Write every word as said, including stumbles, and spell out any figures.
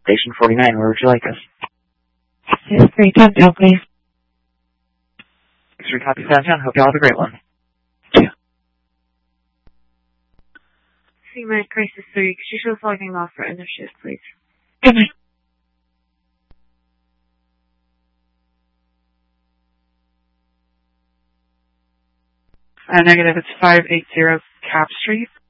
Station forty-nine, where would you like us? Yes, three downtown, please. Thanks for copy downtown. Hope you all have a great one. C-Med Crisis three, could you show us logging off for end of shift, please? Good night. Uh, negative, it's five eighty Cap Street.